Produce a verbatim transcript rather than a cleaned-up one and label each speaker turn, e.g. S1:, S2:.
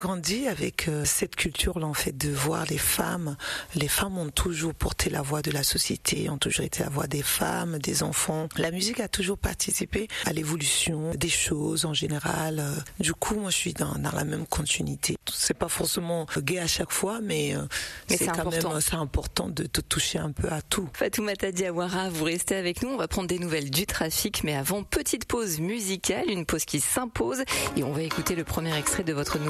S1: Grandi avec euh, cette culture-là, en fait, de voir les femmes. Les femmes ont toujours porté la voix de la société, ont toujours été la voix des femmes, des enfants. La musique a toujours participé à l'évolution des choses en général. Euh, du coup, moi, je suis dans, dans la même continuité. C'est pas forcément gay à chaque fois, mais, euh,
S2: mais
S1: c'est,
S2: c'est
S1: quand
S2: important.
S1: même c'est important de te toucher un peu à tout.
S2: Fatoumata Diawara, vous restez avec nous. On va prendre des nouvelles du trafic, mais avant, petite pause musicale, une pause qui s'impose. Et on va écouter le premier extrait de votre nouveau